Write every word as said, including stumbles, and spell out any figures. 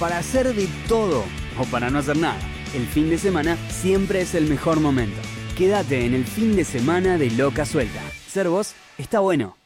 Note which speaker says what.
Speaker 1: para hacer de todo o para no hacer nada. El fin de semana siempre es el mejor momento. Quédate en el fin de semana de Loca Suelta. Ser vos está bueno.